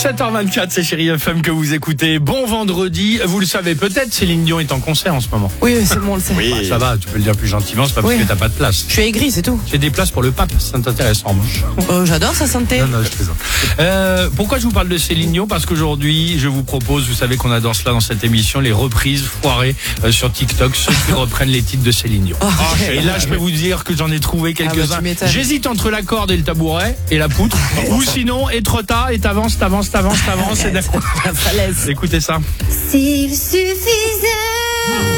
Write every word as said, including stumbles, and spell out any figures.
sept heures vingt-quatre, c'est Chérie F M que vous écoutez. Bon vendredi. Vous le savez peut-être, Céline Dion est en concert en ce moment. Oui, c'est bon, on le sait. Oui, bah, ça va, tu peux le dire plus gentiment, c'est pas parce Oui. que t'as pas de place. Je suis aigri, c'est tout. J'ai des places pour le pape, c'est intéressant en revanche. Oh, j'adore sa santé. Non, non, je plaisante. Euh, pourquoi je vous parle de Céline Dion? Parce qu'aujourd'hui, je vous propose, vous savez qu'on adore cela dans cette émission, les reprises foirées euh, sur TikTok, ceux qui reprennent les titres de Céline Dion. Oh, Et là, je peux vous dire que j'en ai trouvé Ah bah, quelques-uns. tu m'étonnes. J'hésite entre la corde et le tabouret et la poutre. Ou sinon, et trop tard, et t'avances, t'avances, t'avances, t'avances. Et La falaise. écoutez ça. S'il suffisait